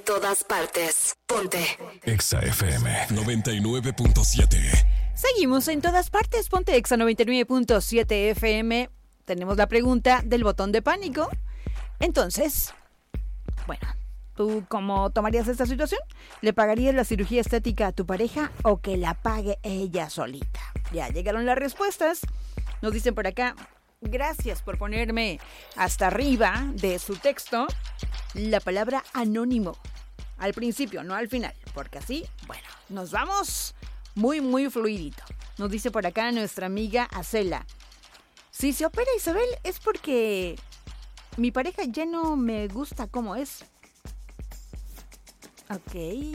todas partes. Ponte Exa FM 99.7. Seguimos en todas partes. Ponte Exa 99.7 FM. Tenemos la pregunta del botón de pánico. Entonces, bueno, ¿tú cómo tomarías esta situación? ¿Le pagarías la cirugía estética a tu pareja o que la pague ella solita? Ya llegaron las respuestas. Nos dicen por acá, gracias por ponerme hasta arriba de su texto la palabra anónimo. Al principio, no al final, porque así, bueno, nos vamos muy, muy fluidito. Nos dice por acá nuestra amiga Acela. Si se opera Isabel es porque mi pareja ya no me gusta como es. Ok.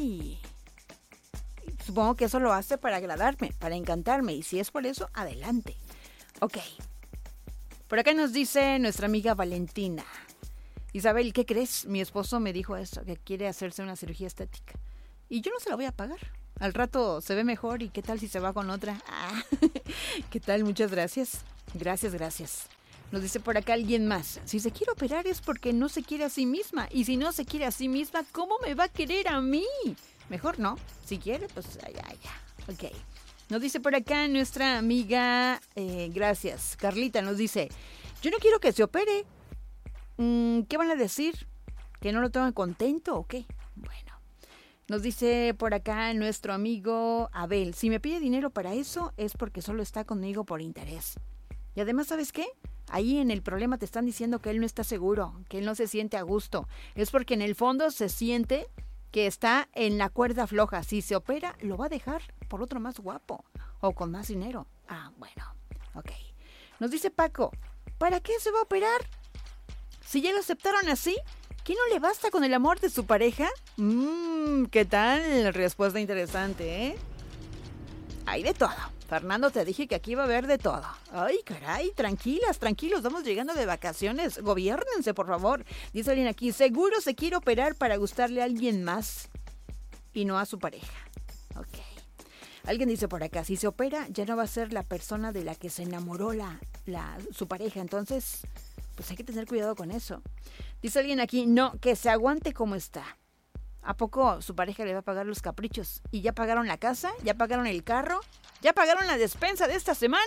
Supongo que eso lo hace para agradarme, para encantarme. Y si es por eso, adelante. Ok. Por acá nos dice nuestra amiga Valentina. Isabel, ¿qué crees? Mi esposo me dijo eso, que quiere hacerse una cirugía estética. Y yo no se la voy a pagar. Al rato se ve mejor y ¿qué tal si se va con otra? ¿Qué tal? Muchas gracias. Gracias. Nos dice por acá alguien más. Si se quiere operar es porque no se quiere a sí misma. Y si no se quiere a sí misma, ¿cómo me va a querer a mí? Mejor no. Si quiere, pues ya. Ok. Nos dice por acá nuestra amiga, gracias, Carlita nos dice, yo no quiero que se opere. ¿Qué van a decir? ¿Que no lo tengan contento o qué? Bueno. Nos dice por acá nuestro amigo Abel, si me pide dinero para eso es porque solo está conmigo por interés. Y además, ¿sabes qué? Ahí en el problema te están diciendo que él no está seguro, que él no se siente a gusto. Es porque en el fondo se siente que está en la cuerda floja. Si se opera, lo va a dejar por otro más guapo o con más dinero. Bueno, ok. Nos dice Paco, ¿para qué se va a operar? Si ya lo aceptaron así, ¿qué no le basta con el amor de su pareja? ¿Qué tal? Respuesta interesante, ¿eh? Hay de todo. Fernando, te dije que aquí va a haber de todo. Ay, caray, tranquilos, vamos llegando de vacaciones. Gobiérnense, por favor. Dice alguien aquí, seguro se quiere operar para gustarle a alguien más y no a su pareja. Ok. Alguien dice por acá, si se opera, ya no va a ser la persona de la que se enamoró su pareja. Entonces, pues hay que tener cuidado con eso. Dice alguien aquí, no, que se aguante como está. ¿A poco su pareja le va a pagar los caprichos? ¿Y ya pagaron la casa? ¿Ya pagaron el carro? ¿Ya pagaron la despensa de esta semana?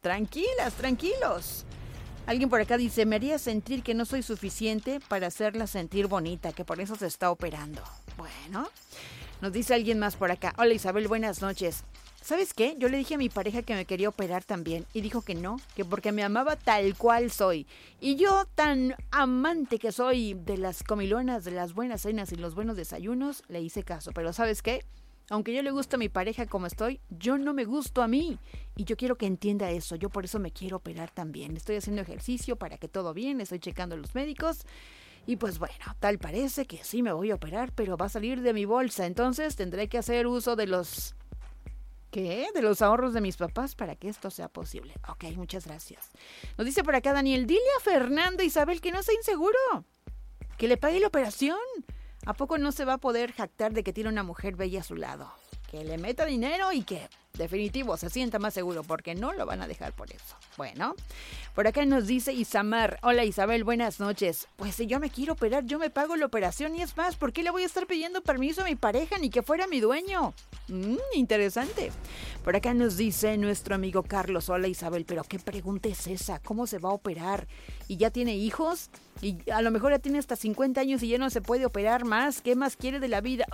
Tranquilos. Alguien por acá dice, me haría sentir que no soy suficiente para hacerla sentir bonita, que por eso se está operando. Bueno, nos dice alguien más por acá. Hola Isabel, buenas noches. ¿Sabes qué? Yo le dije a mi pareja que me quería operar también y dijo que no, que porque me amaba tal cual soy. Y yo, tan amante que soy de las comilonas, de las buenas cenas y los buenos desayunos, le hice caso. Pero ¿sabes qué? Aunque yo le gusto a mi pareja como estoy, yo no me gusto a mí. Y yo quiero que entienda eso. Yo por eso me quiero operar también. Estoy haciendo ejercicio para que todo bien, estoy checando a los médicos. Y pues bueno, tal parece que sí me voy a operar, pero va a salir de mi bolsa. Entonces tendré que hacer uso de los... ¿Qué? De los ahorros de mis papás para que esto sea posible. Ok, muchas gracias. Nos dice por acá Daniel, dile a Fernanda Isabel que no sea inseguro, que le pague la operación. ¿A poco no se va a poder jactar de que tiene una mujer bella a su lado? Que le meta dinero y que, definitivo, se sienta más seguro, porque no lo van a dejar por eso. Bueno, por acá nos dice Isamar, hola Isabel, buenas noches. Pues si yo me quiero operar, yo me pago la operación y es más, ¿por qué le voy a estar pidiendo permiso a mi pareja ni que fuera mi dueño? Interesante. Por acá nos dice nuestro amigo Carlos, hola Isabel, pero ¿qué pregunta es esa? ¿Cómo se va a operar? ¿Y ya tiene hijos? Y a lo mejor ya tiene hasta 50 años y ya no se puede operar más. ¿Qué más quiere de la vida?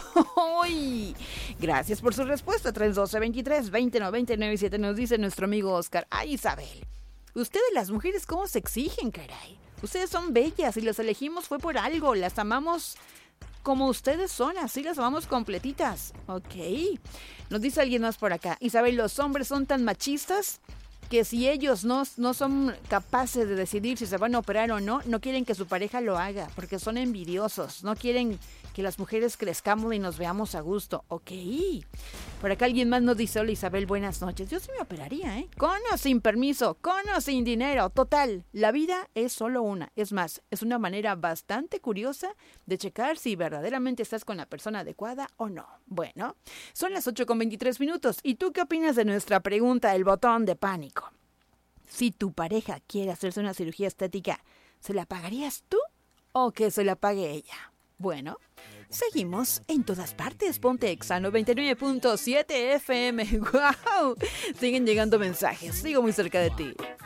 ¡Uy! Gracias por su respuesta. 312-23-20-99-7 nos dice nuestro amigo Oscar. ¡Ay, Isabel! Ustedes las mujeres, ¿cómo se exigen, caray? Ustedes son bellas y las elegimos fue por algo. Las amamos como ustedes son, así las amamos completitas. Ok. Nos dice alguien más por acá. Isabel, los hombres son tan machistas que si ellos no son capaces de decidir si se van a operar o no, no quieren que su pareja lo haga, porque son envidiosos, no quieren que las mujeres crezcamos y nos veamos a gusto. Ok. Por acá alguien más nos dice, hola Isabel, buenas noches. Yo sí me operaría, ¿eh? Con o sin permiso, con o sin dinero. Total, la vida es solo una. Es más, es una manera bastante curiosa de checar si verdaderamente estás con la persona adecuada o no. Bueno, son las 8:23. ¿Y tú qué opinas de nuestra pregunta, el botón de pánico? Si tu pareja quiere hacerse una cirugía estética, ¿se la pagarías tú o que se la pague ella? Bueno, Seguimos en todas partes. Ponte Exa 99.7 FM. ¡Wow! Siguen llegando mensajes. Sigo muy cerca de ti.